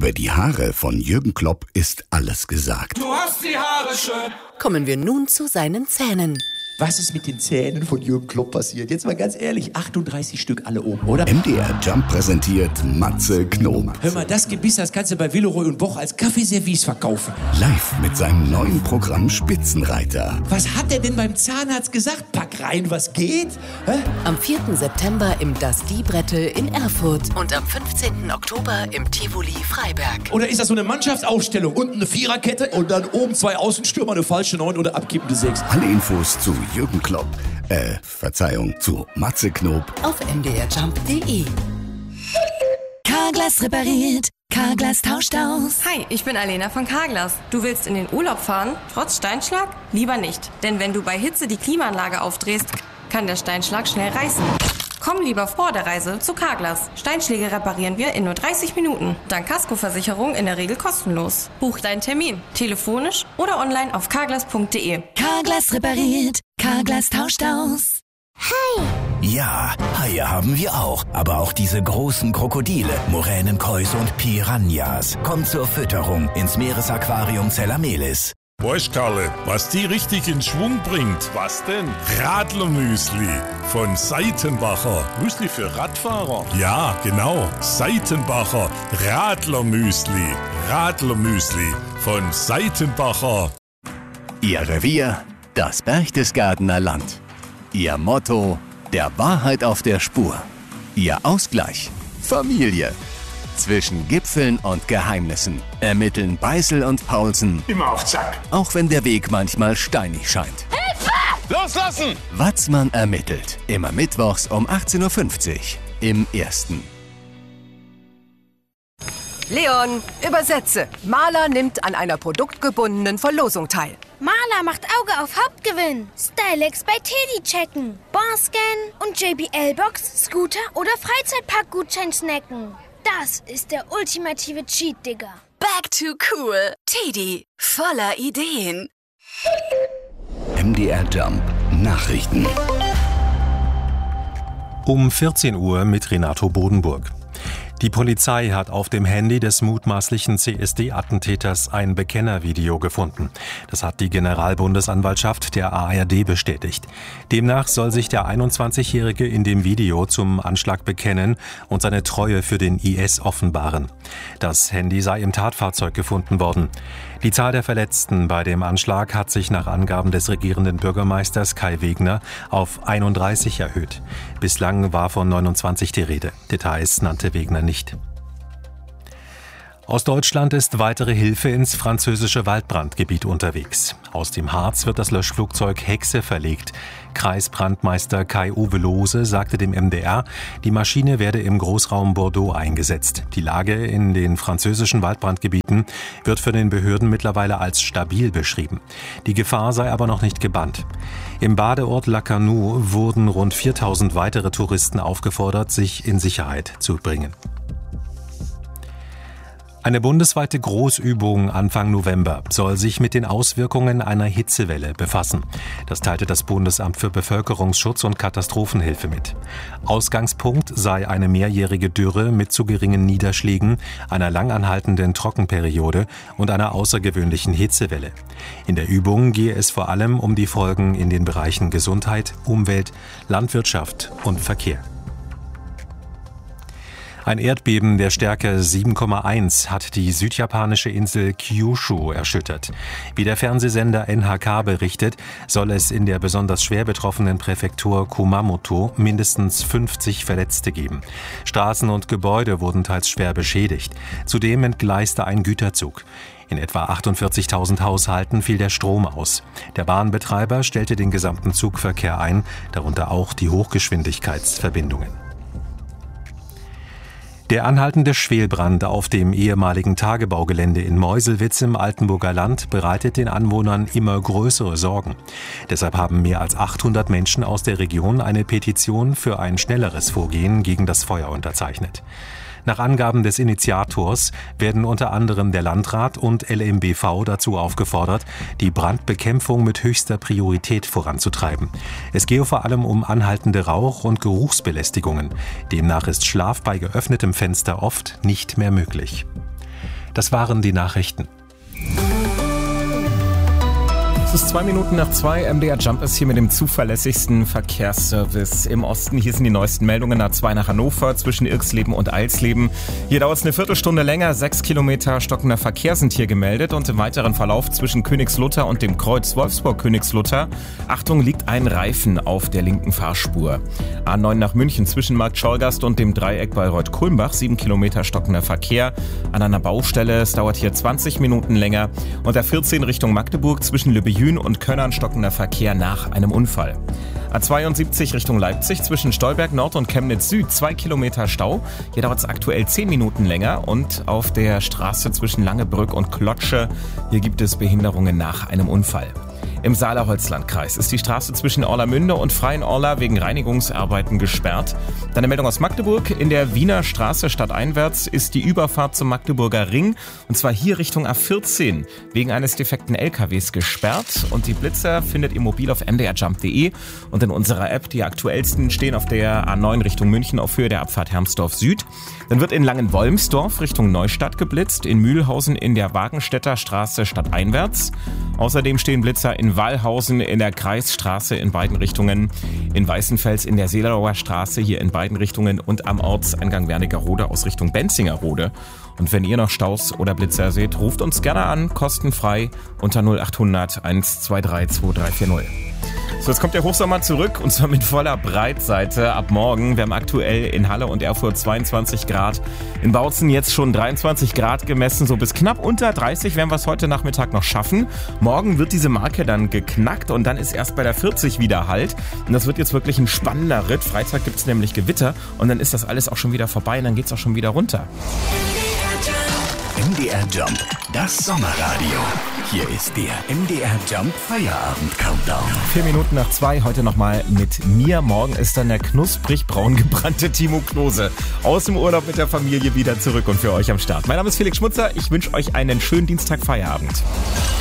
Über die Haare von Jürgen Klopp ist alles gesagt. Du hast die Haare schön. Kommen wir nun zu seinen Zähnen. Was ist mit den Zähnen von Jürgen Klopp passiert? Jetzt mal ganz ehrlich, 38 Stück alle oben, oder? MDR Jump präsentiert Matze Knob. Hör mal, das Gebiss, das kannst du bei Villeroy und Boch als Kaffeeservice verkaufen. Live mit seinem neuen Programm Spitzenreiter. Was hat er denn beim Zahnarzt gesagt? Pack rein, was geht? Hä? Am 4. September im Das Librette in Erfurt und am 15. Oktober im Tivoli Freiberg. Oder ist das so eine Mannschaftsaufstellung? Unten eine Viererkette und dann oben 2 Außenstürmer, eine falsche 9 oder abkippende 6. Alle Infos zu Jürgen Klopp, zu Matze Knob auf mdrjump.de. Carglass repariert, Carglass tauscht aus. Hi, ich bin Alena von Carglass. Du willst in den Urlaub fahren, trotz Steinschlag? Lieber nicht, denn wenn du bei Hitze die Klimaanlage aufdrehst, kann der Steinschlag schnell reißen. Komm lieber vor der Reise zu Carglass. Steinschläge reparieren wir in nur 30 Minuten. Dank Kaskoversicherung in der Regel kostenlos. Buch deinen Termin, telefonisch oder online auf carglass.de. Carglass repariert, Carglass tauscht aus. Hi! Ja, Haie haben wir auch. Aber auch diese großen Krokodile, Moränenkäuse und Piranhas. Kommt zur Fütterung ins Meeresaquarium Zellamelis. Weißt Karle, was die richtig in Schwung bringt? Was denn? Radlermüsli von Seitenbacher. Müsli für Radfahrer? Ja, genau. Seitenbacher Radlermüsli. Radlermüsli von Seitenbacher. Ihr Revier, das Berchtesgadener Land. Ihr Motto, der Wahrheit auf der Spur. Ihr Ausgleich, Familie. Zwischen Gipfeln und Geheimnissen ermitteln Beißel und Paulsen. Immer auf Zack. Auch wenn der Weg manchmal steinig scheint. Hilfe! Loslassen! Watzmann ermittelt. Immer mittwochs um 18.50 Uhr im Ersten. Leon, übersetze. Maler nimmt an einer produktgebundenen Verlosung teil. Maler macht Auge auf Hauptgewinn. Stylex bei Teddy checken. Barscan und JBL-Box, Scooter oder Freizeitpark-Gutschein snacken. Das ist der ultimative Cheat, Digga. Back to cool. Teddy, voller Ideen. MDR Jump Nachrichten. Um 14 Uhr mit Renato Bodenburg. Die Polizei hat auf dem Handy des mutmaßlichen CSD-Attentäters ein Bekennervideo gefunden. Das hat die Generalbundesanwaltschaft der ARD bestätigt. Demnach soll sich der 21-Jährige in dem Video zum Anschlag bekennen und seine Treue für den IS offenbaren. Das Handy sei im Tatfahrzeug gefunden worden. Die Zahl der Verletzten bei dem Anschlag hat sich nach Angaben des regierenden Bürgermeisters Kai Wegner auf 31 erhöht. Bislang war von 29 die Rede. Details nannte Wegner nicht. Aus Deutschland ist weitere Hilfe ins französische Waldbrandgebiet unterwegs. Aus dem Harz wird das Löschflugzeug Hexe verlegt. Kreisbrandmeister Kai-Uwe Lohse sagte dem MDR, die Maschine werde im Großraum Bordeaux eingesetzt. Die Lage in den französischen Waldbrandgebieten wird für den Behörden mittlerweile als stabil beschrieben. Die Gefahr sei aber noch nicht gebannt. Im Badeort Lacanau wurden rund 4000 weitere Touristen aufgefordert, sich in Sicherheit zu bringen. Eine bundesweite Großübung Anfang November soll sich mit den Auswirkungen einer Hitzewelle befassen. Das teilte das Bundesamt für Bevölkerungsschutz und Katastrophenhilfe mit. Ausgangspunkt sei eine mehrjährige Dürre mit zu geringen Niederschlägen, einer langanhaltenden Trockenperiode und einer außergewöhnlichen Hitzewelle. In der Übung gehe es vor allem um die Folgen in den Bereichen Gesundheit, Umwelt, Landwirtschaft und Verkehr. Ein Erdbeben der Stärke 7,1 hat die südjapanische Insel Kyushu erschüttert. Wie der Fernsehsender NHK berichtet, soll es in der besonders schwer betroffenen Präfektur Kumamoto mindestens 50 Verletzte geben. Straßen und Gebäude wurden teils schwer beschädigt. Zudem entgleiste ein Güterzug. In etwa 48.000 Haushalten fiel der Strom aus. Der Bahnbetreiber stellte den gesamten Zugverkehr ein, darunter auch die Hochgeschwindigkeitsverbindungen. Der anhaltende Schwelbrand auf dem ehemaligen Tagebaugelände in Meuselwitz im Altenburger Land bereitet den Anwohnern immer größere Sorgen. Deshalb haben mehr als 800 Menschen aus der Region eine Petition für ein schnelleres Vorgehen gegen das Feuer unterzeichnet. Nach Angaben des Initiators werden unter anderem der Landrat und LMBV dazu aufgefordert, die Brandbekämpfung mit höchster Priorität voranzutreiben. Es gehe vor allem um anhaltende Rauch- und Geruchsbelästigungen. Demnach ist Schlaf bei geöffnetem Fenster oft nicht mehr möglich. Das waren die Nachrichten. Es ist 2:02, MDR Jump ist hier mit dem zuverlässigsten Verkehrsservice im Osten. Hier sind die neuesten Meldungen. A2 nach Hannover zwischen Irxleben und Eilsleben. Hier dauert es eine Viertelstunde länger. 6 Kilometer stockender Verkehr sind hier gemeldet. Und im weiteren Verlauf zwischen Königslutter und dem Kreuz Wolfsburg-Königslutter, Achtung, liegt ein Reifen auf der linken Fahrspur. A9 nach München zwischen Markt Schollgast und dem Dreieck Bayreuth-Kulmbach, 7 Kilometer stockender Verkehr an einer Baustelle. Es dauert hier 20 Minuten länger. Und A14 Richtung Magdeburg zwischen Lübbehün und Könnern stockender Verkehr nach einem Unfall. A72 Richtung Leipzig zwischen Stolberg Nord und Chemnitz Süd, 2 Kilometer Stau. Hier dauert es aktuell 10 Minuten länger. Und auf der Straße zwischen Langebrück und Klotsche, hier gibt es Behinderungen nach einem Unfall. Im Saale-Holzland-Kreis ist die Straße zwischen Orlamünde und Freienorla wegen Reinigungsarbeiten gesperrt. Dann eine Meldung aus Magdeburg. In der Wiener Straße stadteinwärts ist die Überfahrt zum Magdeburger Ring, und zwar hier Richtung A14, wegen eines defekten LKWs gesperrt. Und die Blitzer findet ihr mobil auf mdrjump.de und in unserer App. Die aktuellsten stehen auf der A9 Richtung München auf Höhe der Abfahrt Hermsdorf Süd. Dann wird in Langenwolmsdorf Richtung Neustadt geblitzt, in Mühlhausen in der Wagenstädter Straße stadteinwärts. Außerdem stehen Blitzer in Wallhausen in der Kreisstraße in beiden Richtungen, in Weißenfels in der Seelauer Straße hier in beiden Richtungen und am Ortseingang Wernigerode aus Richtung Benzingerode. Und wenn ihr noch Staus oder Blitzer seht, ruft uns gerne an, kostenfrei unter 0800 123 2340. So, jetzt kommt der Hochsommer zurück, und zwar mit voller Breitseite ab morgen. Wir haben aktuell in Halle und Erfurt 22 Grad, in Bautzen jetzt schon 23 Grad gemessen. So bis knapp unter 30 werden wir es heute Nachmittag noch schaffen. Morgen wird diese Marke dann geknackt und dann ist erst bei der 40 wieder Halt. Und das wird jetzt wirklich ein spannender Ritt. Freitag gibt es nämlich Gewitter und dann ist das alles auch schon wieder vorbei und dann geht es auch schon wieder runter. MDR Jump, das Sommerradio. Hier ist der MDR Jump Feierabend Countdown. 2:04, heute nochmal mit mir. Morgen ist dann der knusprig braun gebrannte Timo Klose aus dem Urlaub mit der Familie wieder zurück und für euch am Start. Mein Name ist Felix Schmutzer. Ich wünsche euch einen schönen Dienstag Feierabend.